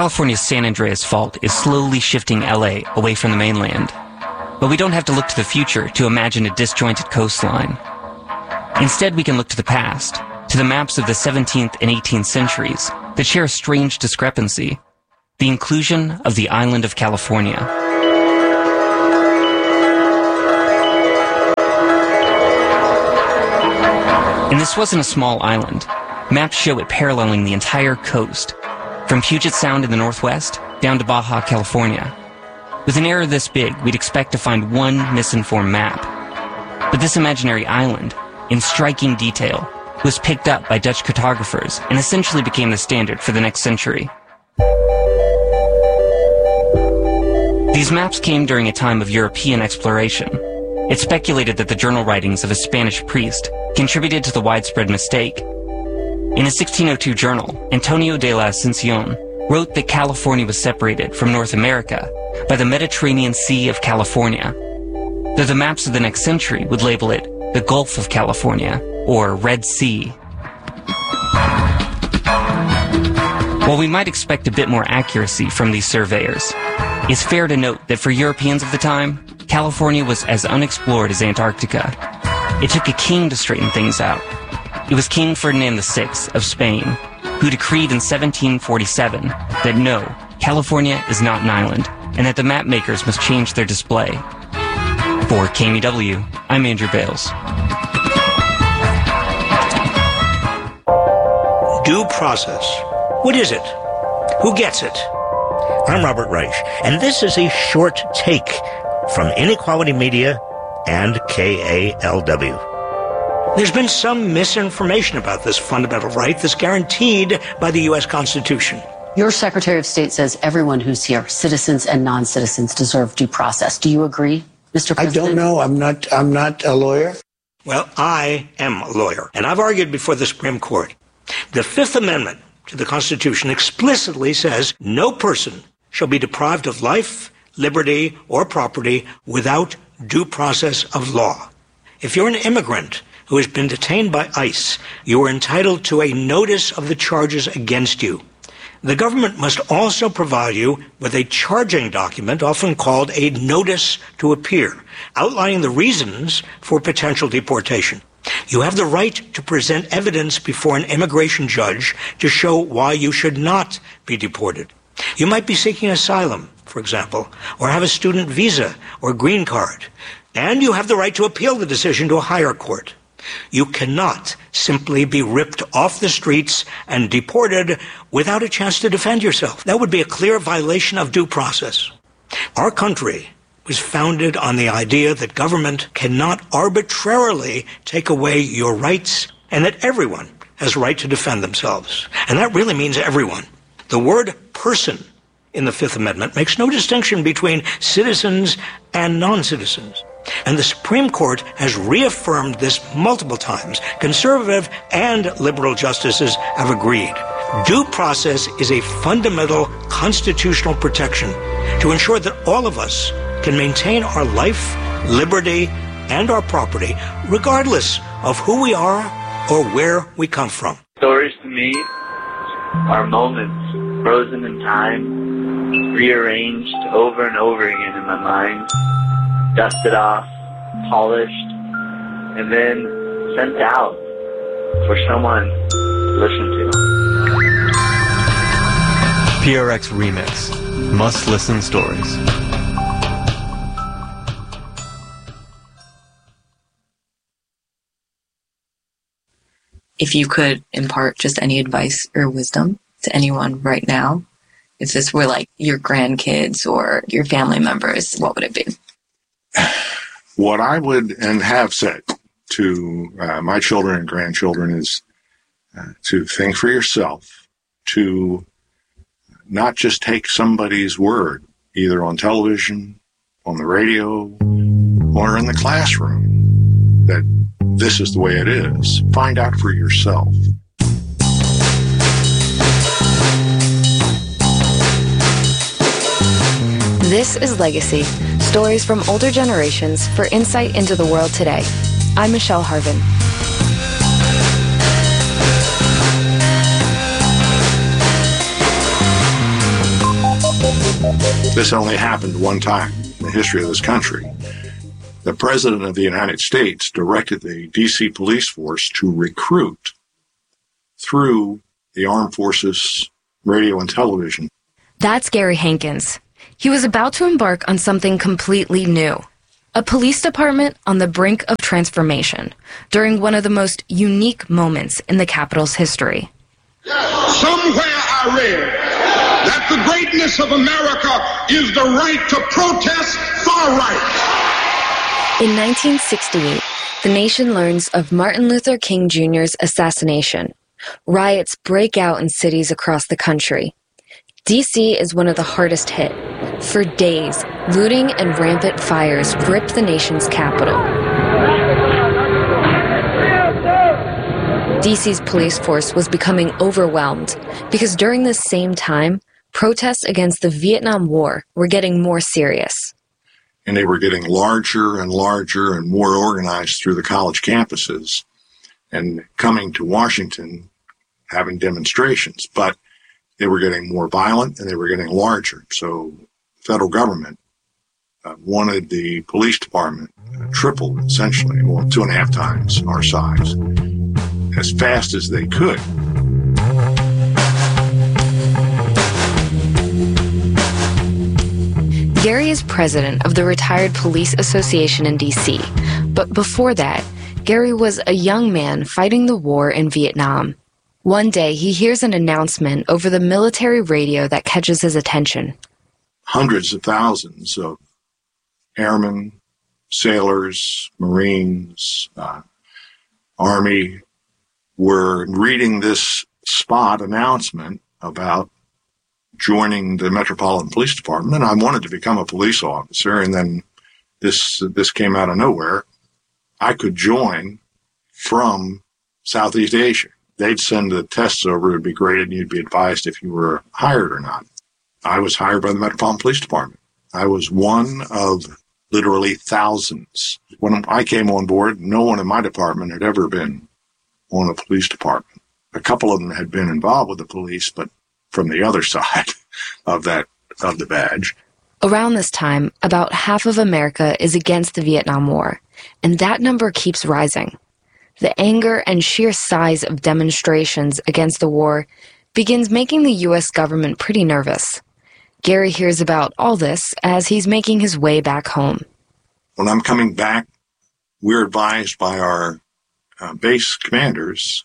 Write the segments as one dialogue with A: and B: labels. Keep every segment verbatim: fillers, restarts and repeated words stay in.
A: California's San Andreas Fault is slowly shifting L A away from the mainland. But we don't have to look to the future to imagine a disjointed coastline. Instead, we can look to the past, to the maps of the seventeenth and eighteenth centuries that share a strange discrepancy: the inclusion of the island of California. And this wasn't a small island. Maps show it paralleling the entire coast, from Puget Sound in the northwest down to Baja California. With an area this big, we'd expect to find one misinformed map. But this imaginary island, in striking detail, was picked up by Dutch cartographers and essentially became the standard for the next century. These maps came during a time of European exploration. It's speculated that the journal writings of a Spanish priest contributed to the widespread mistake. In a sixteen oh two journal, Antonio de la Ascensión wrote that California was separated from North America by the Mediterranean Sea of California, though the maps of the next century would label it the Gulf of California, or Red Sea. While we might expect a bit more accuracy from these surveyors, it's fair to note that for Europeans of the time, California was as unexplored as Antarctica. It took a king to straighten things out. It was King Ferdinand the Sixth of Spain, who decreed in seventeen forty-seven that no, California is not an island, and that the map makers must change their display. For K M E W, I'm Andrew Bales.
B: Due process. What is it? Who gets it? I'm Robert Reich, and this is a short take from Inequality Media and K A L W. There's been some misinformation about this fundamental right that's guaranteed by the U S Constitution.
C: Your Secretary of State says everyone who's here, citizens and non-citizens, deserve due process. Do you agree, Mister President?
D: I don't know. I'm not, I'm not a lawyer.
B: Well, I am a lawyer, and I've argued before the Supreme Court. The Fifth Amendment to the Constitution explicitly says no person shall be deprived of life, liberty, or property without due process of law. If you're an immigrant who has been detained by ICE, you are entitled to a notice of the charges against you. The government must also provide you with a charging document, often called a notice to appear, outlining the reasons for potential deportation. You have the right to present evidence before an immigration judge to show why you should not be deported. You might be seeking asylum, for example, or have a student visa or green card, and you have the right to appeal the decision to a higher court. You cannot simply be ripped off the streets and deported without a chance to defend yourself. That would be a clear violation of due process. Our country was founded on the idea that government cannot arbitrarily take away your rights and that everyone has a right to defend themselves. And that really means everyone. The word person in the Fifth Amendment makes no distinction between citizens and non-citizens. And the Supreme Court has reaffirmed this multiple times. Conservative and liberal justices have agreed. Due process is a fundamental constitutional protection to ensure that all of us can maintain our life, liberty, and our property, regardless of who we are or where we come from.
E: Stories to me are moments frozen in time, rearranged over and over again in my mind, dusted off, polished, and then sent out for someone to listen to.
F: P R X Remix. Must-listen stories.
G: If you could impart just any advice or wisdom to anyone right now, if this were like your grandkids or your family members, what would it be?
H: What I would and have said to uh, my children and grandchildren is uh, to think for yourself, to not just take somebody's word, either on television, on the radio, or in the classroom, that this is the way it is. Find out for yourself.
I: This is Legacy, stories from older generations for insight into the world today. I'm Michelle Harvin.
H: This only happened one time in the history of this country. The President of the United States directed the D C police force to recruit through the armed forces, radio and television.
I: That's Gary Hankins. He was about to embark on something completely new. A police department on the brink of transformation during one of the most unique moments in the Capitol's history.
J: Somewhere I read that the greatness of America is the right to protest far right.
I: In nineteen sixty-eight, the nation learns of Martin Luther King Junior's assassination. Riots break out in cities across the country. D C is one of the hardest hit. For days, looting and rampant fires grip the nation's capital. D C's police force was becoming overwhelmed because during this same time, protests against the Vietnam War were getting more serious.
H: And they were getting larger and larger and more organized through the college campuses and coming to Washington having demonstrations. But they were getting more violent and they were getting larger. So the federal government uh, wanted the police department uh, tripled, essentially, or two and a half times our size, as fast as they could.
I: Gary is president of the Retired Police Association in D C, but before that, Gary was a young man fighting the war in Vietnam. One day, he hears an announcement over the military radio that catches his attention.
H: Hundreds of thousands of airmen, sailors, Marines, uh, Army were reading this spot announcement about joining the Metropolitan Police Department, and I wanted to become a police officer, and then this this came out of nowhere. I could join from Southeast Asia. They'd send the tests over, it would be graded, and you'd be advised if you were hired or not. I was hired by the Metropolitan Police Department. I was one of literally thousands. When I came on board, no one in my department had ever been on a police department. A couple of them had been involved with the police, but from the other side of that, of the badge.
I: Around this time, about half of America is against the Vietnam War, and that number keeps rising. The anger and sheer size of demonstrations against the war begins making the U S government pretty nervous. Gary hears about all this as he's making his way back home.
H: When I'm coming back, we're advised by our uh, base commanders,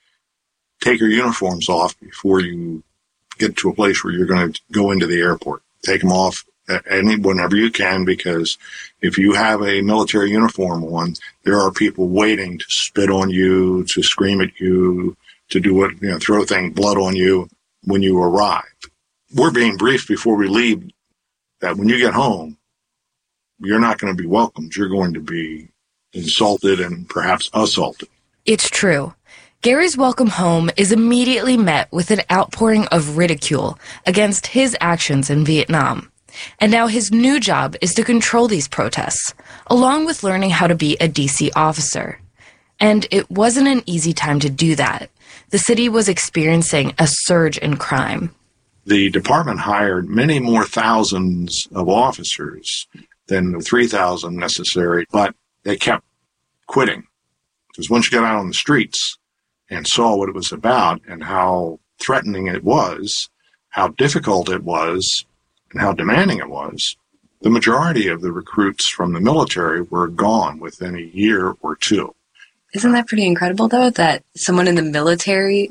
H: take your uniforms off before you get to a place where you're going to go into the airport. Take them off any whenever you can, because if you have a military uniform on, there are people waiting to spit on you, to scream at you, to do what, you know, throw things, blood on you when you arrive. We're being briefed before we leave that when you get home, you're not going to be welcomed. You're going to be insulted and perhaps assaulted.
I: It's true. Gary's welcome home is immediately met with an outpouring of ridicule against his actions in Vietnam. And now his new job is to control these protests, along with learning how to be a D C officer. And it wasn't an easy time to do that. The city was experiencing a surge in crime.
H: The department hired many more thousands of officers than the three thousand necessary, but they kept quitting. Because once you got out on the streets and saw what it was about and how threatening it was, how difficult it was, and how demanding it was, the majority of the recruits from the military were gone within a year or two.
G: Isn't that pretty incredible, though, that someone in the military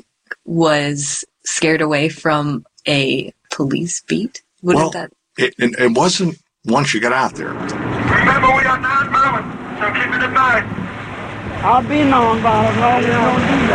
G: was scared away from a police beat? Wouldn't
H: well,
G: that...
H: it, it, it wasn't once you got out there.
J: Remember, we are non-violent, so keep it in mind.
K: I'll be non-violent. No, you don't do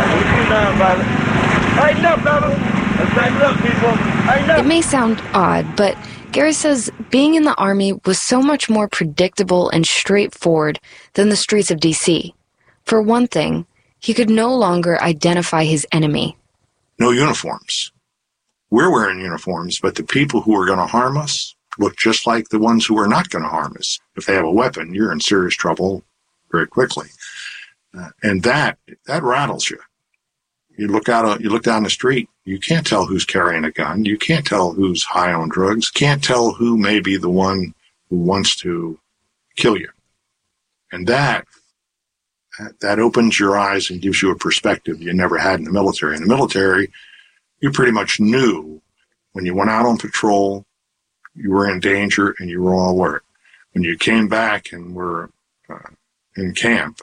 K: that. We'll be non-violent. Hey, look, brother. Let's look, people. Hey, look.
I: It may sound odd, but Gary says being in the Army was so much more predictable and straightforward than the streets of D C. For one thing, he could no longer identify his enemy.
H: No uniforms. We're wearing uniforms, but the people who are going to harm us look just like the ones who are not going to harm us. If they have a weapon, you're in serious trouble very quickly. Uh, and that, that rattles you. You look out, you look down the street, You can't tell who's carrying a gun. You can't tell who's high on drugs. Can't tell who may be the one who wants to kill you. And that, that opens your eyes and gives you a perspective you never had in the military. In the military, you pretty much knew when you went out on patrol, you were in danger and you were on alert. When you came back and were uh, in camp,